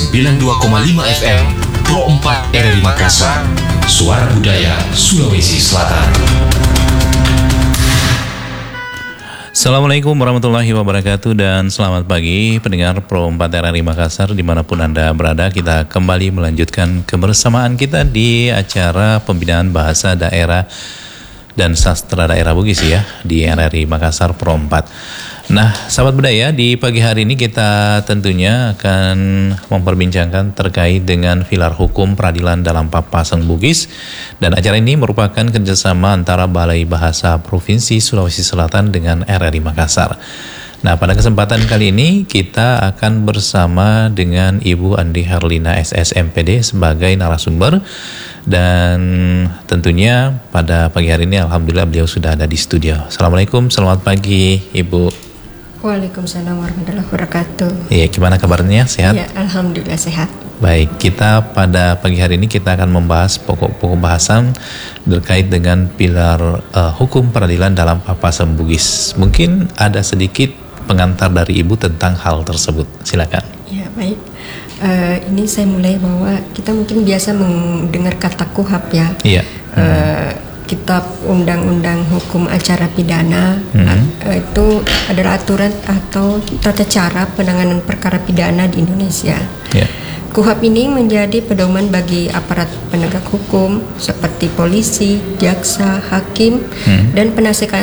92,5 FM Pro 4 RRI Makassar. Suara Budaya Sulawesi Selatan. Assalamualaikum warahmatullahi wabarakatuh dan selamat pagi pendengar Pro 4 RRI Makassar dimanapun Anda berada. Kita kembali melanjutkan kebersamaan kita di acara pembinaan bahasa daerah dan sastra daerah Bugis ya di RRI Makassar Pro 4. Nah, sahabat budaya, di pagi hari ini kita tentunya akan memperbincangkan terkait dengan pilar hukum peradilan dalam Papasan Bugis. Dan acara ini merupakan kerjasama antara Balai Bahasa Provinsi Sulawesi Selatan dengan RRI Makassar. Nah, pada kesempatan kali ini kita akan bersama dengan Ibu Andi Herlina SSMPD sebagai narasumber. Dan tentunya pada pagi hari ini alhamdulillah beliau sudah ada di studio. Assalamualaikum, selamat pagi Ibu. Waalaikumsalam warahmatullahi wabarakatuh. Iya, gimana kabarnya? Sehat? Ya, alhamdulillah sehat. Baik, kita pada pagi hari ini kita akan membahas pokok-pokok bahasan terkait dengan pilar hukum peradilan dalam Papasan Bugis. Mungkin ada sedikit pengantar dari Ibu tentang hal tersebut. Silakan. Ya, baik. Ini saya mulai bahwa kita mungkin biasa mendengar kata KUHP ya. Iya. Kitab Undang-Undang Hukum Acara Pidana itu adalah aturan atau tata cara penanganan perkara pidana di Indonesia. Yeah. KUHP ini menjadi pedoman bagi aparat penegak hukum seperti polisi, jaksa, hakim, dan penasihat